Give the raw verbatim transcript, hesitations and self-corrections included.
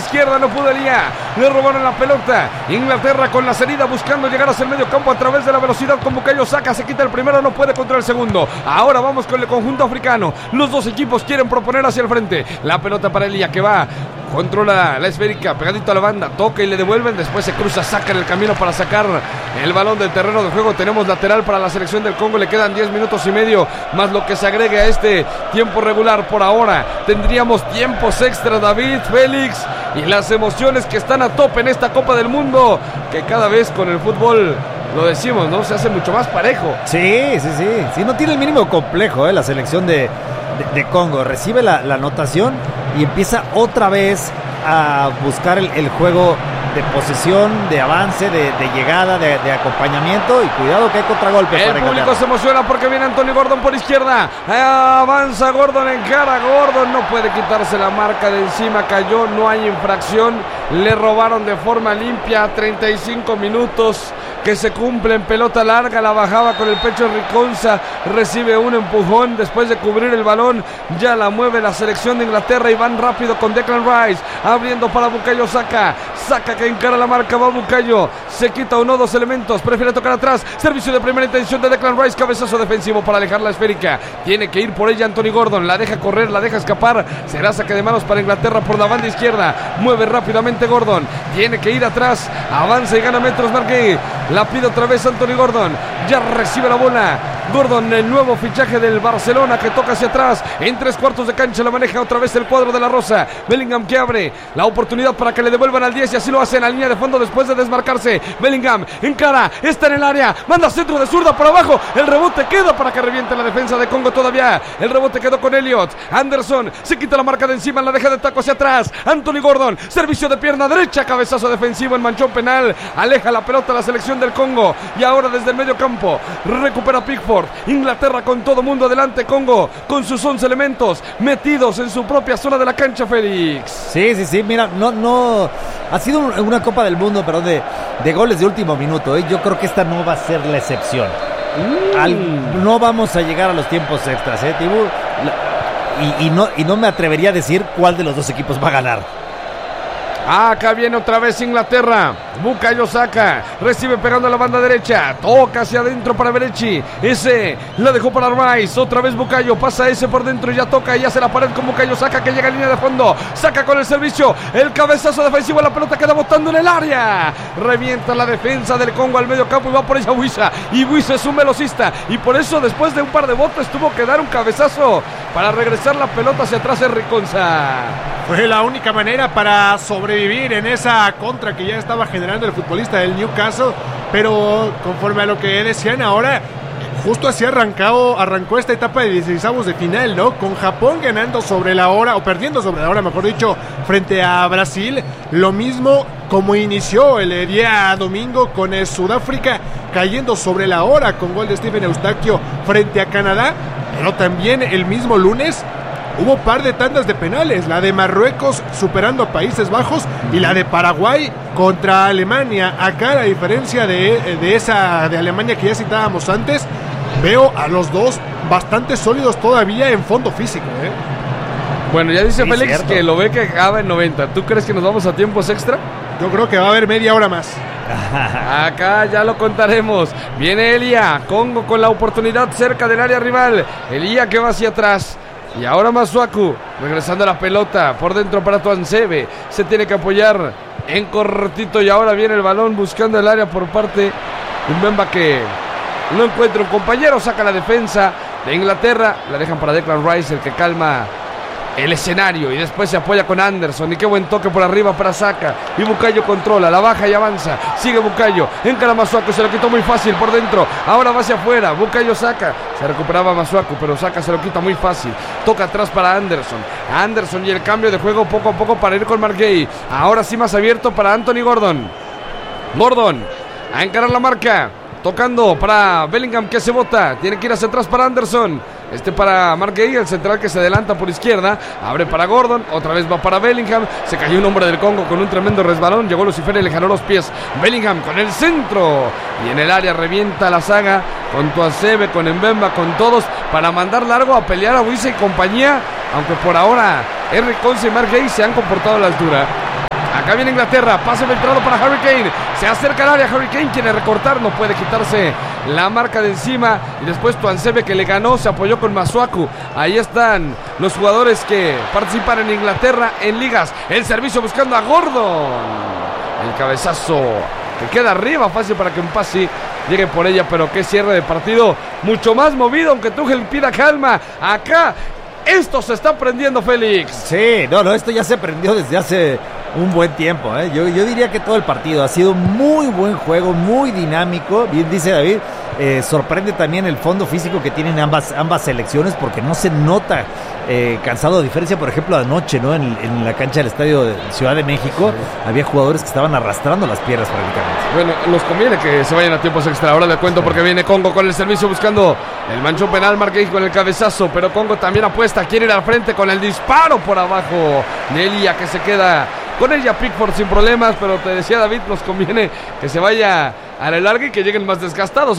izquierda, no pudo Elía, le robaron la pelota. Inglaterra con la salida buscando llegar hacia el medio campo a través de la velocidad con Bukayo Saka, se quita el primero, no puede contra el segundo. Ahora vamos con el conjunto africano, los dos equipos quieren proponer hacia el frente, la pelota para Elía que va, controla la esférica, pegadito a la banda, toca y le devuelven, después se cruza, saca en el camino para sacar el balón del terreno de juego. Tenemos lateral para la selección del Congo, le quedan diez minutos y medio, más lo que se agregue a este tiempo regular. Por ahora tendríamos tiempos extra, David, Félix, y las emociones que están a tope en esta Copa del Mundo, que cada vez con el fútbol, lo decimos, ¿no? Se hace mucho más parejo. Sí, sí, sí, sí, no tiene el mínimo complejo, ¿eh? La selección de, de, de Congo, recibe la, la anotación y empieza otra vez a buscar el, el juego de posesión, de avance, de, de llegada, de, de acompañamiento, y cuidado que hay contragolpe. El público se emociona porque viene Anthony Gordon por izquierda, avanza Gordon, encara Gordon, no puede quitarse la marca de encima, cayó, no hay infracción, le robaron de forma limpia. Treinta y cinco minutos que se cumplen, pelota larga, la bajaba con el pecho Riconza, recibe un empujón después de cubrir el balón, ya la mueve la selección de Inglaterra y van rápido con Declan Rice, abriendo para Bukayo Saka, Saka que encara la marca, va Bukayo, se quita uno, dos elementos, prefiere tocar atrás, servicio de primera intención de Declan Rice, cabezazo defensivo para alejar la esférica, tiene que ir por ella Anthony Gordon, la deja correr, la deja escapar, será saque de manos para Inglaterra por la banda izquierda, mueve rápidamente Gordon, tiene que ir atrás, avanza y gana metros Marquez, la pide otra vez Anthony Gordon, ya recibe la bola Gordon, el nuevo fichaje del Barcelona que toca hacia atrás, en tres cuartos de cancha la maneja otra vez el cuadro de la Rosa, Bellingham que abre la oportunidad para que le devuelvan al diez y así lo hace en la línea de fondo después de desmarcarse, Bellingham encara, está en el área, manda centro de zurda por abajo, el rebote queda para que reviente la defensa de Congo todavía, el rebote quedó con Elliot, Anderson se quita la marca de encima, la deja de taco hacia atrás, Anthony Gordon, servicio de pierna derecha, cabezazo defensivo en manchón penal, aleja la pelota la selección del Congo y ahora desde el medio campo recupera Pickford, Inglaterra con todo mundo adelante, Congo con sus once elementos metidos en su propia zona de la cancha, Félix. Sí, sí, sí, mira, no, no, ha sido una Copa del Mundo, pero de, de goles de último minuto, ¿eh? Yo creo que esta no va a ser la excepción. Mm. Al, no vamos a llegar a los tiempos extras, ¿eh, Tibu? Y, y, no, y no me atrevería a decir cuál de los dos equipos va a ganar. Acá viene otra vez Inglaterra, Bukayo Saka, recibe pegando a la banda derecha, toca hacia adentro para Berechi, ese la dejó para Rice, otra vez Bukayo, pasa ese por dentro y ya toca y hace la pared con Bukayo Saka que llega a línea de fondo, Saka con el servicio, el cabezazo defensivo, la pelota queda botando en el área, revienta la defensa del Congo al medio campo y va por ella Wissa, y Wissa es un velocista y por eso después de un par de botes tuvo que dar un cabezazo para regresar la pelota hacia atrás en Riconza. Fue la única manera para sobrevivir en esa contra que ya estaba generando el futbolista del Newcastle, pero conforme a lo que decían ahora, justo así arrancado, arrancó esta etapa de dieciseisavos de final, ¿no? Con Japón ganando sobre la hora, o perdiendo sobre la hora, mejor dicho, frente a Brasil. Lo mismo como inició el día domingo con el Sudáfrica cayendo sobre la hora con gol de Stephen Eustaquio frente a Canadá, pero también el mismo lunes hubo par de tandas de penales, la de Marruecos superando a Países Bajos y la de Paraguay contra Alemania. Acá, a diferencia de, de esa de Alemania que ya citábamos antes, veo a los dos bastante sólidos todavía en fondo físico, ¿eh? Bueno, ya dice sí, Félix cierto. que lo ve que acaba en noventa. ¿Tú crees que nos vamos a tiempos extra? Yo creo que va a haber media hora más. Acá ya lo contaremos. Viene Elia, Congo con la oportunidad cerca del área rival. Elia que va hacia atrás. Y ahora Masuaku, regresando a la pelota, por dentro para Tuansebe, se tiene que apoyar en cortito y ahora viene el balón buscando el área por parte de Mbemba que no encuentra un compañero, saca la defensa de Inglaterra, la dejan para Declan Rice, el que calma el escenario y después se apoya con Anderson y qué buen toque por arriba para Saka y Bukayo controla, la baja y avanza, sigue Bukayo, encara Masuaku, se lo quitó muy fácil por dentro, ahora va hacia afuera, Bukayo Saka, se recuperaba Masuaku pero Saka se lo quita muy fácil, toca atrás para Anderson, Anderson y el cambio de juego poco a poco para ir con Marquez, ahora sí más abierto para Anthony Gordon, Gordon a encarar la marca, tocando para Bellingham que se bota, tiene que ir hacia atrás para Anderson, este para Marquez, el central que se adelanta por izquierda, abre para Gordon, otra vez va para Bellingham, se cayó un hombre del Congo con un tremendo resbalón, llegó Lucifer y le jaló los pies, Bellingham con el centro, y en el área revienta la saga, con Tuansebe, con Mbemba, con todos, para mandar largo a pelear a Wissa y compañía, aunque por ahora Henry Conce y Marquez se han comportado a la altura. Acá viene Inglaterra, pase filtrado para Harry Kane. Se acerca al área, Harry Kane quiere recortar, no puede quitarse la marca de encima. Y después Tuanzebe, que le ganó, se apoyó con Masuaku. Ahí están los jugadores que participan en Inglaterra en ligas. El servicio buscando a Gordon. El cabezazo que queda arriba, fácil para que un pase llegue por ella, pero qué cierre de partido, mucho más movido, aunque Tuchel pida calma. Acá esto se está prendiendo, Félix. Sí, no, no, esto ya se prendió desde hace un buen tiempo, ¿eh? Yo, yo diría que todo el partido ha sido muy buen juego, muy dinámico. Bien dice David, eh, sorprende también el fondo físico que tienen ambas, ambas selecciones, porque no se nota eh, cansado, a diferencia, por ejemplo, anoche, ¿no? En, en la cancha del estadio de Ciudad de México, sí, había jugadores que estaban arrastrando las piernas prácticamente. Bueno, nos conviene que se vayan a tiempos extra. Ahora le cuento, sí, porque viene Congo con el servicio buscando el manchón penal, Marquez con el cabezazo, pero Congo también apuesta, quiere ir al frente con el disparo por abajo de Elia, que se queda con ella Pickford sin problemas, pero te decía David, nos conviene que se vaya a la larga y que lleguen más desgastados.